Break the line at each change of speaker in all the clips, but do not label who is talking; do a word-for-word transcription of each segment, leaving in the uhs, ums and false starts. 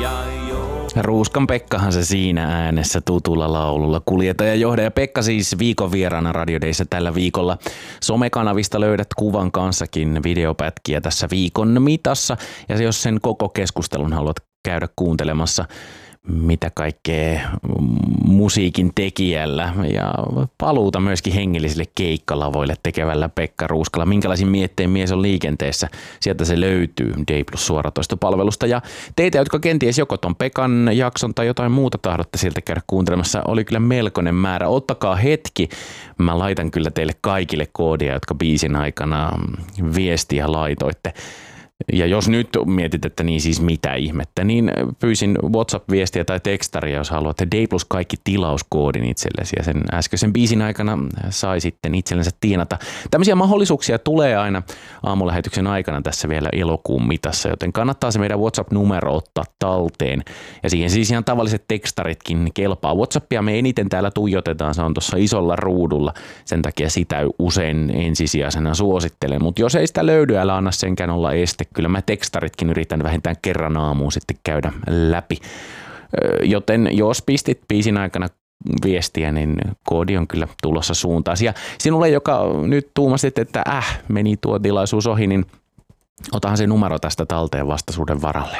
Ruuskan Pekkahan se siinä äänessä tutulla laululla kuljeta ja johda. Ja Pekka siis viikon vieraana Radio Dayssä tällä viikolla. Somekanavista löydät kuvan kanssakin videopätkiä tässä viikon mitassa. Ja jos sen koko keskustelun haluat käydä kuuntelemassa, mitä kaikkea musiikin tekijällä ja paluuta myöskin hengellisille keikkalavoille tekevällä Pekka Ruuskalla. Minkälaisin mietteen mies on liikenteessä? Sieltä se löytyy Day Plus suoratoistopalvelusta. Ja teitä, jotka kenties joko ton Pekan jakson tai jotain muuta tahdotte sieltä käydä kuuntelemassa, oli kyllä melkoinen määrä. Ottakaa hetki. Mä laitan kyllä teille kaikille koodia, jotka biisin aikana viestiä laitoitte. Ja jos nyt mietit, että niin siis mitä ihmettä, niin pyysin WhatsApp-viestiä tai tekstaria, jos haluatte Day Plus kaikki tilauskoodin itsellesi ja sen äskeisen biisin aikana sai sitten itsellensä tienata. Tämmöisiä mahdollisuuksia tulee aina aamulähetyksen aikana tässä vielä elokuun mitassa, joten kannattaa se meidän WhatsApp-numero ottaa talteen. Ja siihen siis ihan tavalliset tekstaritkin kelpaa. WhatsAppia me eniten täällä tuijotetaan, se on tuossa isolla ruudulla, sen takia sitä usein ensisijaisena suosittelen. Mutta jos ei sitä löydy, älä anna senkään olla este. Kyllä mä tekstaritkin yritän vähintään kerran aamuun sitten käydä läpi. Joten jos pistit biisin aikana viestiä, niin koodi on kyllä tulossa suuntaan. Ja sinulle, joka nyt tuumasit, että äh, meni tuo tilaisuus ohi, niin otahan se numero tästä talteen vastaisuuden varalle.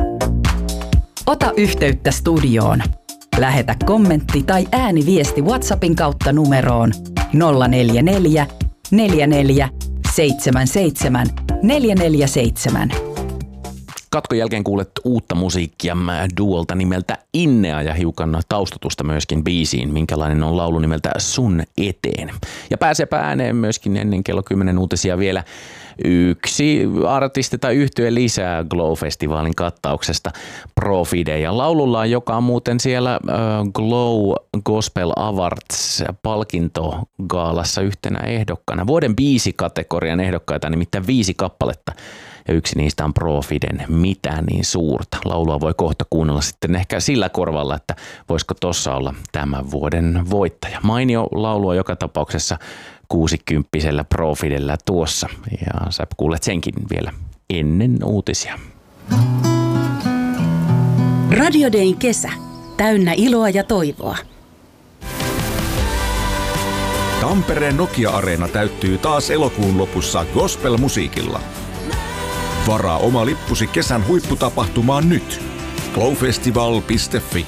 Ota yhteyttä studioon. Lähetä kommentti tai ääniviesti WhatsAppin kautta numeroon nolla neljä neljä neljä neljä seitsemän seitsemän neljä neljä seitsemän.
Katkon jälkeen kuulet uutta musiikkia duolta nimeltä Innea ja hiukan taustatusta myöskin biisiin, minkälainen on laulu nimeltä Sun eteen. Ja pääsepä ääneen myöskin ennen kello kymmenen uutisia vielä yksi artisti tai yhtye lisää Glow-festivaalin kattauksesta Profide. Ja laululla, joka on muuten siellä Glow Gospel Awards palkintogaalassa yhtenä ehdokkana. Vuoden biisikategorian ehdokkaita, nimittäin viisi kappaletta. Ja yksi niistä on Profiden Mitä niin suurta. Laulua voi kohta kuunnella sitten ehkä sillä korvalla, että voisiko tossa olla tämän vuoden voittaja. Mainio laulua joka tapauksessa kuusikymppisellä Profidellä tuossa. Ja sä kuulet senkin vielä ennen uutisia.
Radio Dayn kesä. Täynnä iloa ja toivoa.
Tampereen Nokia-areena täyttyy taas elokuun lopussa gospel-musiikilla. Varaa oma lippusi kesän huipputapahtumaan nyt. glowfestival piste fi.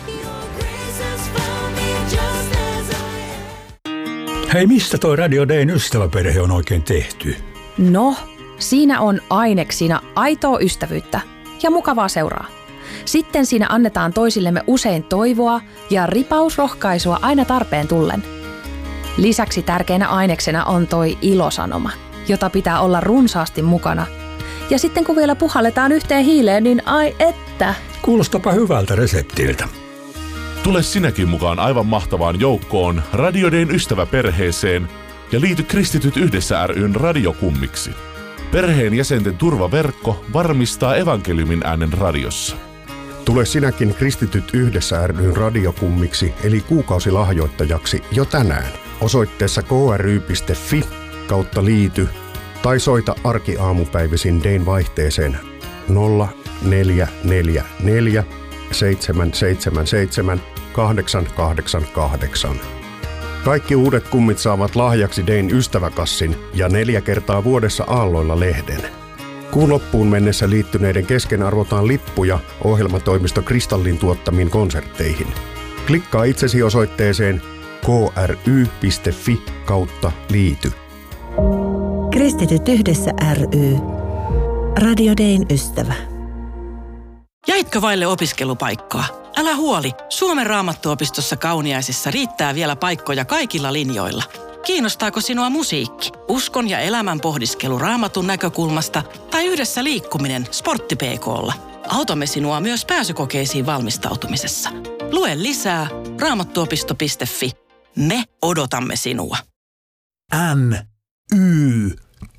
Hei, mistä toi Radio Dayn ystäväperhe on oikein tehty?
No, siinä on aineksina aitoa ystävyyttä ja mukavaa seuraa. Sitten siinä annetaan toisillemme usein toivoa ja ripausrohkaisua aina tarpeen tullen. Lisäksi tärkeänä aineksena on toi ilosanoma, jota pitää olla runsaasti mukana. Ja sitten kun vielä puhalletaan yhteen hiileen, niin ai että.
Kuulostapa hyvältä reseptiltä.
Tule sinäkin mukaan aivan mahtavaan joukkoon Radio Dayn ystäväperheeseen ja liity Kristityt yhdessä ry:n radiokummiksi. Perheen jäsenten turvaverkko varmistaa evankeliumin äänen radiossa.
Tule sinäkin Kristityt yhdessä ry:n radiokummiksi eli kuukausilahjoittajaksi jo tänään. Osoitteessa k r y piste f i kautta liity tai soita arkiaamupäivisin Dayn vaihteeseen nolla neljä neljä neljä seitsemän seitsemän seitsemän kahdeksan kahdeksan kahdeksan. Kaikki uudet kummit saavat lahjaksi Dayn ystäväkassin ja neljä kertaa vuodessa aalloilla lehden. Kuun loppuun mennessä liittyneiden kesken arvotaan lippuja ohjelmatoimisto Kristallin tuottamiin konsertteihin. Klikkaa itsesi osoitteeseen k r y piste f i kautta liity.
Kristityt yhdessä ry. Radio Dayn ystävä.
Jäitkö vaille opiskelupaikkaa? Älä huoli, Suomen Raamattuopistossa Kauniaisissa riittää vielä paikkoja kaikilla linjoilla. Kiinnostaako sinua musiikki, uskon ja elämän pohdiskelu Raamatun näkökulmasta tai yhdessä liikkuminen Sportti P K:lla? Autamme sinua myös pääsykokeisiin valmistautumisessa. Lue lisää raamattuopisto piste f i. Me odotamme sinua.
N, Y, T.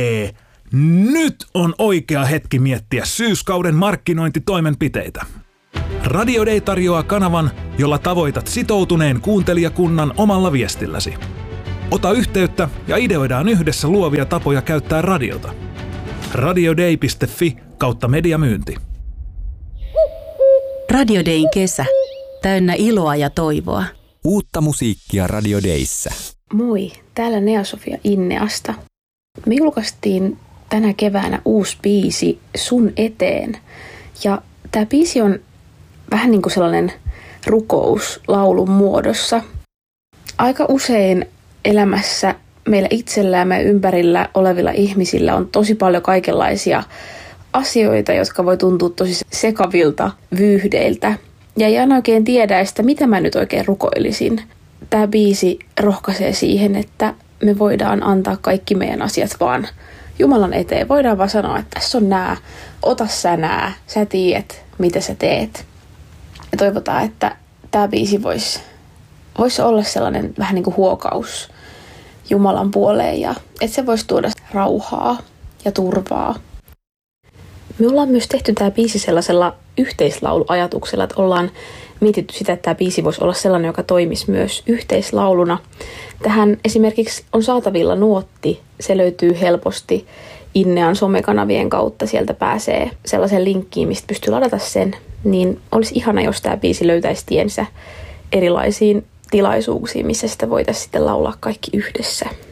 Nyt on oikea hetki miettiä syyskauden markkinointitoimenpiteitä. Radio Day tarjoaa kanavan, jolla tavoitat sitoutuneen kuuntelijakunnan omalla viestilläsi. Ota yhteyttä ja ideoidaan yhdessä luovia tapoja käyttää radiota. radioday piste f i kautta mediamyynti.
Radio Dayn kesä. Täynnä iloa ja toivoa.
Uutta musiikkia Radio Dayssä.
Moi, täällä Nea-Sofia Inneasta. Me julkaistiin tänä keväänä uusi biisi Sun eteen. Ja tää biisi on vähän niin kuin sellainen rukous laulun muodossa. Aika usein elämässä meillä itsellään ja ympärillä olevilla ihmisillä on tosi paljon kaikenlaisia asioita, jotka voi tuntua tosi sekavilta vyyhdeiltä. Ja ei aina oikein tiedä, että mitä mä nyt oikein rukoilisin. Tämä biisi rohkaisee siihen, että me voidaan antaa kaikki meidän asiat vaan Jumalan eteen. Voidaan vaan sanoa, että tässä on nää, ota sä nää, sä tiedät, mitä sä teet. Ja toivotaan, että tämä biisi voisi vois olla sellainen vähän niin kuin huokaus Jumalan puoleen ja että se voisi tuoda rauhaa ja turvaa. Me ollaan myös tehty tämä biisi sellaisella yhteislauluajatuksella, että ollaan mietitty sitä, että tämä biisi voisi olla sellainen, joka toimisi myös yhteislauluna. Tähän esimerkiksi on saatavilla nuotti, se löytyy helposti Innean somekanavien kautta, sieltä pääsee sellaisen linkkiin, mistä pystyy ladata sen, niin olisi ihana, jos tämä biisi löytäisi tiensä erilaisiin tilaisuuksiin, missä sitä voitaisiin sitten laulaa kaikki yhdessä.